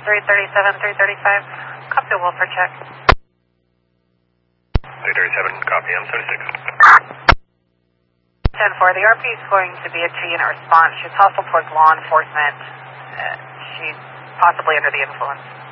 337, 335. Copy, Wolford check. 337, copy, I'm 36. 10-4, the RP is going to be a T in her response. She's hostile towards law enforcement. She's possibly under the influence.